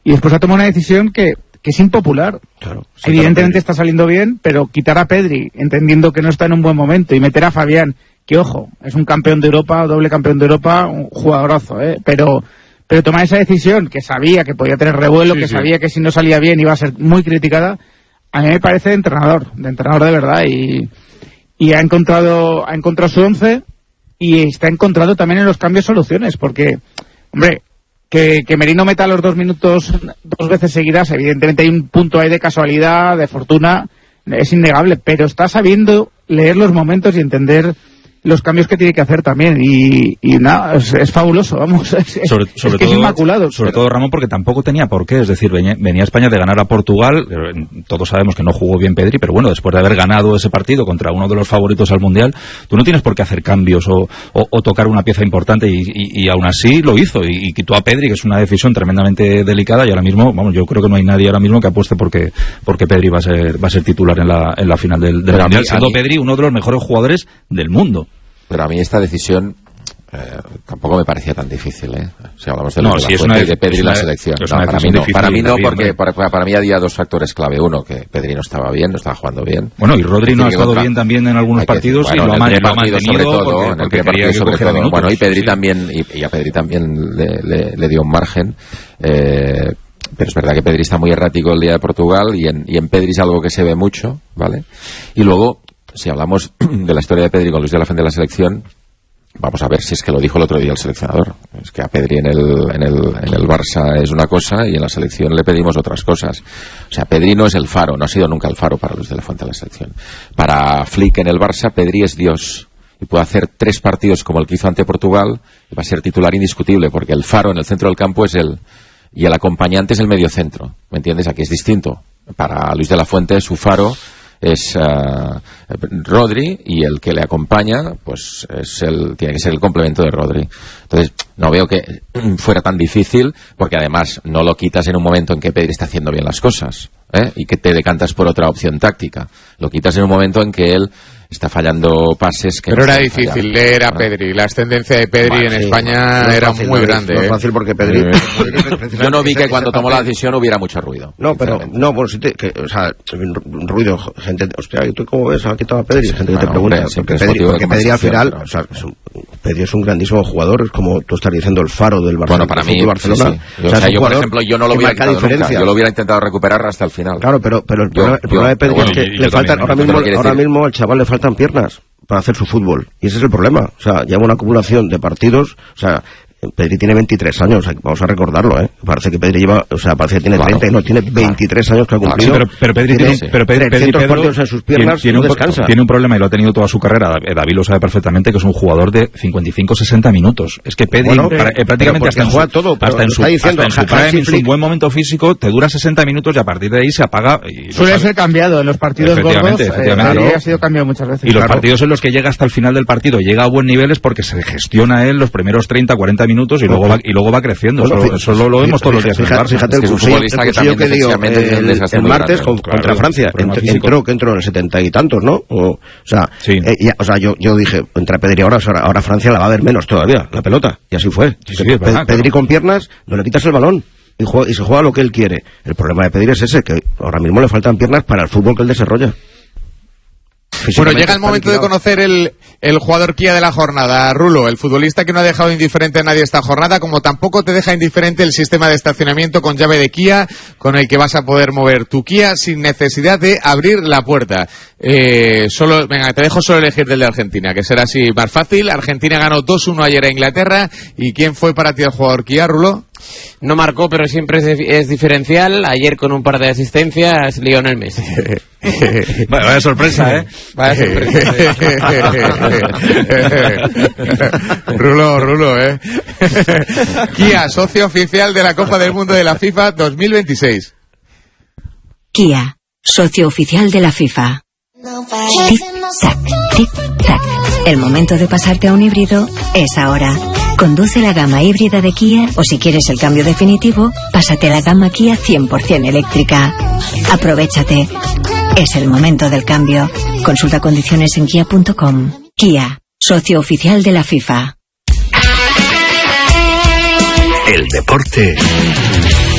y después ha tomado una decisión que es impopular. Claro, evidentemente está saliendo bien, pero quitar a Pedri, entendiendo que no está en un buen momento, y meter a Fabián, que ojo, es un campeón de Europa, doble campeón de Europa, un jugadorazo, pero tomar esa decisión, que sabía que podía tener revuelo, sabía que si no salía bien iba a ser muy criticada, a mí me parece de entrenador de verdad, y ha encontrado su 11, y está encontrando también en los cambios soluciones, porque, hombre, que Merino meta los 2 minutos 2 veces seguidas, evidentemente hay un punto ahí de casualidad, de fortuna, es innegable, pero está sabiendo leer los momentos y entender los cambios que tiene que hacer también, y nada, es fabuloso, vamos, sobre que todo, es inmaculado. Sobre todo, Ramón, porque tampoco tenía por qué, es decir, venía España de ganar a Portugal, todos sabemos que no jugó bien Pedri, pero bueno, después de haber ganado ese partido contra uno de los favoritos al Mundial, tú no tienes por qué hacer cambios o tocar una pieza importante, y aún así lo hizo, y quitó a Pedri, que es una decisión tremendamente delicada, y ahora mismo, vamos, yo creo que no hay nadie ahora mismo que apueste porque Pedri va a ser titular en la final del Mundial, siendo Pedri uno de los mejores jugadores del mundo. Pero a mí esta decisión tampoco me parecía tan difícil, Si hablamos de Pedri y la selección. Para mí no, porque para mí había 2 factores clave. Uno, que Pedri no estaba bien, no estaba jugando bien. Bueno, y Rodri no ha estado bien también en algunos partidos, y lo ha mantenido sobre todo, en el primer partido sobre todo. Bueno, y Pedri sí. También, y a Pedri también le dio un margen. Pero es verdad que Pedri está muy errático el día de Portugal, y en Pedri es algo que se ve mucho, ¿vale? Y luego, si hablamos de la historia de Pedri con Luis de la Fuente de la selección, vamos a ver si es que lo dijo el otro día el seleccionador. Es que a Pedri en el Barça es una cosa, y en la selección le pedimos otras cosas. O sea, Pedri no es el faro, no ha sido nunca el faro para Luis de la Fuente de la selección. Para Flick en el Barça, Pedri es Dios, y puede hacer 3 partidos como el que hizo ante Portugal, y va a ser titular indiscutible, porque el faro en el centro del campo es él, y el acompañante es el mediocentro. ¿Me entiendes? Aquí es distinto. Para Luis de la Fuente, su faro es Rodri, y el que le acompaña pues tiene que ser el complemento de Rodri. Entonces no veo que fuera tan difícil, porque además no lo quitas en un momento en que Pedri está haciendo bien las cosas, y que te decantas por otra opción táctica. Lo quitas en un momento en que él está fallando pases que... Pero era difícil leer a Pedri. La ascendencia de Pedri en España era fácil, muy grande. No es fácil, porque Pedri... Yo no vi que cuando tomó la decisión hubiera mucho ruido. No, pero... No, bueno, sí o sea, ruido, gente... Hostia, ¿y tú cómo ves? ¿Ha quitado a Pedri? Gente que te pregunta. Porque Pedri al final... O sea, Pedri es un grandísimo jugador, es como tú estás diciendo, el faro del Barcelona. Bueno, para mí, Barcelona. Sí. O sea, yo, por ejemplo, yo no lo hubiera intentado nunca. Yo lo hubiera intentado recuperar hasta el final. Claro, pero el problema de Pedri es que le faltan... Ahora mismo al chaval le faltan piernas para hacer su fútbol, y ese es el problema. O sea, lleva una acumulación de partidos. O sea, Pedri tiene 23 años, vamos a recordarlo, Parece que Pedri parece que tiene 30, y no, tiene 23 años que ha cumplido. Sí, pero Pedri tiene 300 partidos en sus piernas, no descansa. Tiene un problema, y lo ha tenido toda su carrera. David lo sabe perfectamente, que es un jugador de 55-60 minutos. Es que Pedri, prácticamente hasta en su prime, un buen momento físico, te dura 60 minutos, y a partir de ahí se apaga. Suele ser cambiado en los partidos gordos. Pedri ha sido cambiado muchas veces. Y los partidos en los que llega hasta el final del partido, llega a buen nivel, es porque se gestiona él los primeros 30-40 minutos, y luego va creciendo. Eso lo vemos todos los días. Fíjate, el cuchillo que dio el martes contra Francia, que entró en el 70 y tantos, ¿no? O sea, yo dije, entra Pedri ahora Francia la va a ver menos todavía, la pelota, y así fue. Pedri con piernas, no le quitas el balón, y se juega lo que él quiere. El problema de Pedri es ese, que ahora mismo le faltan piernas para el fútbol que él desarrolla. Bueno, llega el momento de conocer el jugador Kia de la jornada. Rulo, el futbolista que no ha dejado indiferente a nadie esta jornada, como tampoco te deja indiferente el sistema de estacionamiento con llave de Kia, con el que vas a poder mover tu Kia sin necesidad de abrir la puerta. Venga, te dejo solo elegir del de Argentina, que será así más fácil. Argentina ganó 2-1 ayer a Inglaterra. ¿Y quién fue para ti el jugador Kia, Rulo? No marcó, pero siempre es diferencial. Ayer con un par de asistencias, Lionel Messi. Vaya sorpresa, Vaya sorpresa. Rulo, Kia, socio oficial de la Copa del Mundo de la FIFA 2026. Kia, socio oficial de la FIFA. Tic-tac, tic-tac. El momento de pasarte a un híbrido es ahora. Conduce la gama híbrida de Kia, o si quieres el cambio definitivo, pásate la gama Kia 100% eléctrica. Aprovéchate. Es el momento del cambio. Consulta condiciones en kia.com. Kia, socio oficial de la FIFA. El deporte